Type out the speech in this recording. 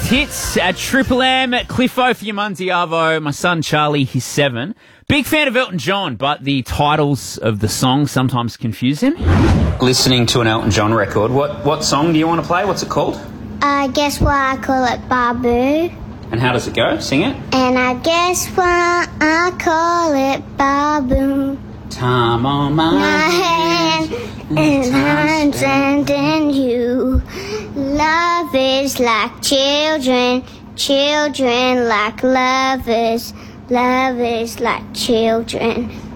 hits at Triple M. Cliffo for your Munzie Arvo. My son Charlie, he's 7. Big fan of Elton John, but the titles of the songs sometimes confuse him. Listening to an Elton John record. What song do you want to play? What's it called? Guess why I call it Babu. And how does it go? Sing it. And I guess why I call it Babu. Time on my hand and I'm sending you. Love is like children, children like lovers, lovers like children.